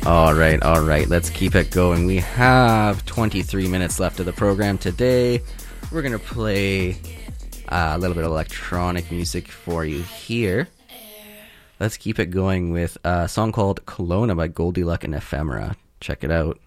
All right. Let's keep it going. We have 23 minutes left of the program today. We're going to play a little bit of electronic music for you here. Let's keep it going with a song called Kelowna by Goldilocks and Ephemera. Check it out.